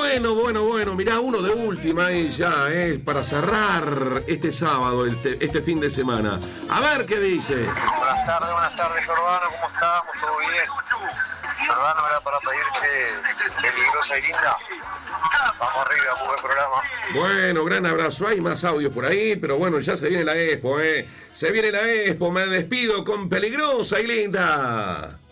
Bueno, mirá, uno de última ahí ya, para cerrar este sábado, este fin de semana. A ver qué dice. Buenas tardes, Jordano, ¿cómo estamos? ¿Todo bien? Jordano, era para pedirte Peligrosa y Linda. Vamos arriba, muy buen programa. Bueno, gran abrazo. Hay más audios por ahí, pero bueno, ya se viene la Expo, Se viene la Expo, me despido con Peligrosa y Linda.